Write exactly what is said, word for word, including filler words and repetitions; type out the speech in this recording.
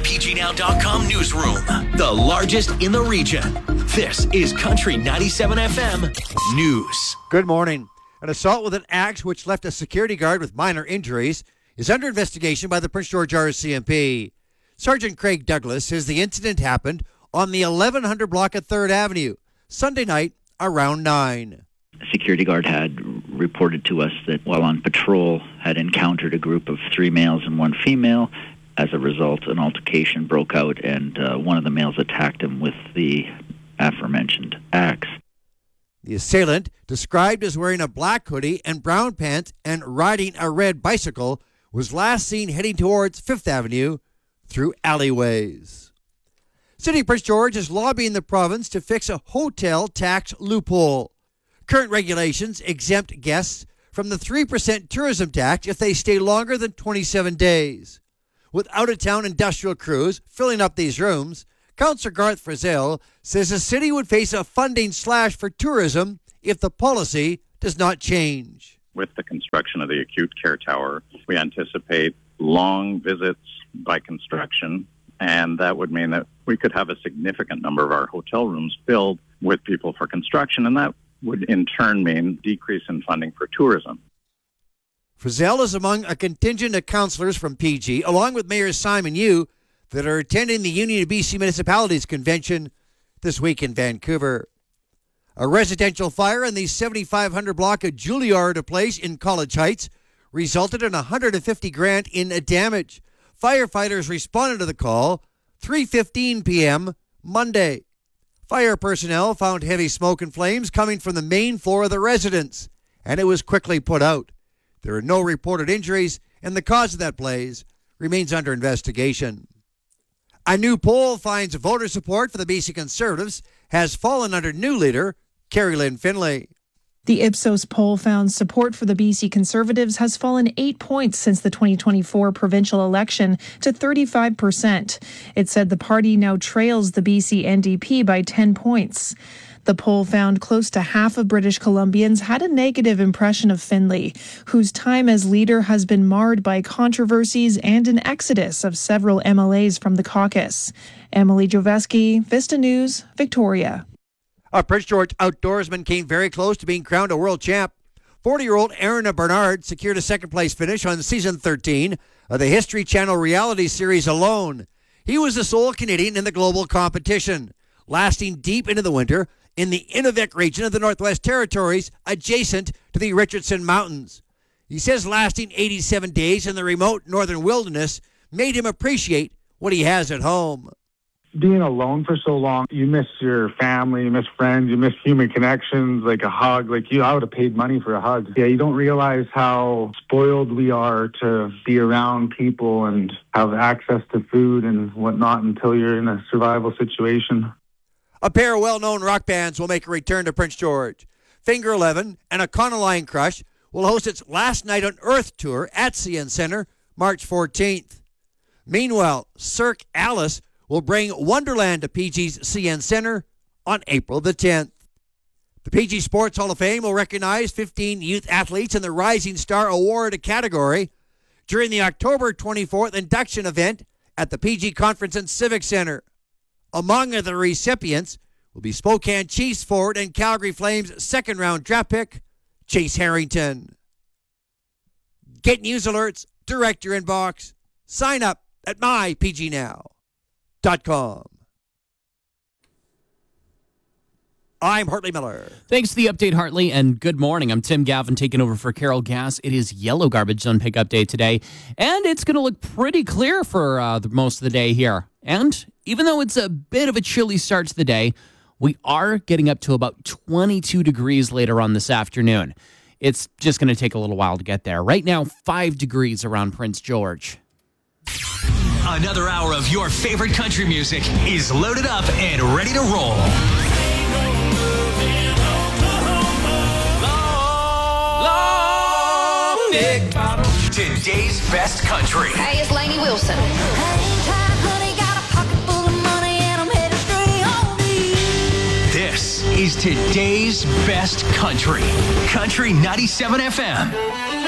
P G Now dot com newsroom, the largest in the region. This is Country ninety-seven F M News. Good morning. An assault with an axe which left a security guard with minor injuries is under investigation by the Prince George R C M P. Sergeant Craig Douglas says the incident happened on the eleven hundred block at third Avenue, Sunday night around nine. A security guard had reported to us that while on patrol had encountered a group of three males and one female. As a result, an altercation broke out and uh, one of the males attacked him with the aforementioned axe. The assailant, described as wearing a black hoodie and brown pants and riding a red bicycle, was last seen heading towards Fifth Avenue through alleyways. City of Prince George is lobbying the province to fix a hotel tax loophole. Current regulations exempt guests from the three percent tourism tax if they stay longer than twenty-seven days. With out-of-town industrial crews filling up these rooms, Councillor Garth Frizzell says the city would face a funding slash for tourism if the policy does not change. With the construction of the acute care tower, we anticipate long visits by construction, and that would mean that we could have a significant number of our hotel rooms filled with people for construction, and that would in turn mean decrease in funding for tourism. Frizzell is among a contingent of councillors from P G, along with Mayor Simon Yu, that are attending the Union of B C Municipalities Convention this week in Vancouver. A residential fire in the seventy-five hundred block of Juilliard Place in College Heights resulted in one hundred fifty grand in damage. Firefighters responded to the call three fifteen p.m. Monday. Fire personnel found heavy smoke and flames coming from the main floor of the residence, and it was quickly put out. There are no reported injuries, and the cause of that blaze remains under investigation. A new poll finds voter support for the B C Conservatives has fallen under new leader Carrie Lynn Finlay. The Ipsos poll found support for the B C Conservatives has fallen eight points since the twenty twenty-four provincial election to thirty-five percent. It said the party now trails the B C N D P by ten points. The poll found close to half of British Columbians had a negative impression of Finlay, whose time as leader has been marred by controversies and an exodus of several M L As from the caucus. Emily Joveski, Vista News, Victoria. A Prince George outdoorsman came very close to being crowned a world champ. forty-year-old Aaron Bernard secured a second-place finish on season thirteen of the History Channel reality series Alone. He was the sole Canadian in the global competition, lasting deep into the winter in the Inuvik region of the Northwest Territories, adjacent to the Richardson Mountains. He says lasting eighty-seven days in the remote northern wilderness made him appreciate what he has at home. Being alone for so long, you miss your family, you miss friends, you miss human connections, like a hug. Like you, I would have paid money for a hug. Yeah, you don't realize how spoiled we are to be around people and have access to food and whatnot until you're in a survival situation. A pair of well-known rock bands will make a return to Prince George. Finger eleven and Econoline Crush will host its Last Night on Earth tour at C N Centre March fourteenth. Meanwhile, Cirque Alice will bring Wonderland to P G's C N Centre on April the tenth. The P G Sports Hall of Fame will recognize fifteen youth athletes in the Rising Star Award category during the October twenty-fourth induction event at the P G Conference and Civic Centre. Among the recipients will be Spokane Chiefs forward and Calgary Flames second-round draft pick Chase Harrington. Get news alerts direct your inbox. Sign up at my p g now dot com. I'm Hartley Miller. Thanks for the update, Hartley, and good morning. I'm Tim Gavin taking over for Carol Gass. It is yellow garbage zone pickup day today, and it's going to look pretty clear for uh, the, most of the day here. And even though it's a bit of a chilly start to the day, we are getting up to about twenty-two degrees later on this afternoon. It's just going to take a little while to get there. Right now, five degrees around Prince George. Another hour of your favorite country music is loaded up and ready to roll. Long Neck Bottom. Today's best country. Hey, it's Lainey Wilson. Hang tight, honey, got a pocket full of money and I'm headed straight home to you. This is today's best country. Country ninety-seven F M.